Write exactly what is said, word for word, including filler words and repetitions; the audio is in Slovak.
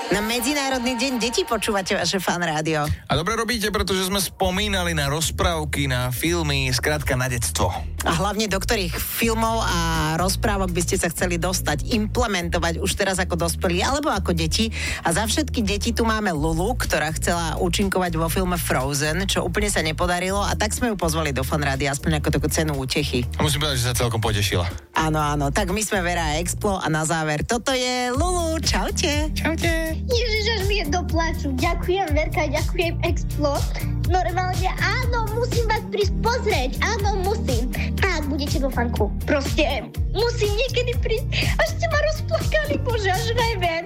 Na Medzinárodný deň detí počúvate vaše Fan rádio. A dobre robíte, pretože sme spomínali na rozprávky, na filmy, skrátka na detstvo. A hlavne do ktorých filmov a rozprávok by ste sa chceli dostať, implementovať už teraz ako dospelí alebo ako deti. A za všetky deti tu máme Lulu, ktorá chcela účinkovať vo filme Frozen, čo úplne sa nepodarilo, a tak sme ju pozvali do Fan rádia aspoň ako takú cenu útechy. A musím povedať, že sa celkom potešila. Áno, áno, tak my sme Vera a Explo a na záver toto je Lulu. Čaute. Čaute. Ježiš, až mi je do plaču. Ďakujem, Verka, ďakujem, Explo. Normálne, áno, musím vás prísť pozrieť. Áno, musím. Tak, budete vo fanku. Proste, musím niekedy prísť. Až ste ma rozplakali, bože, až najviac.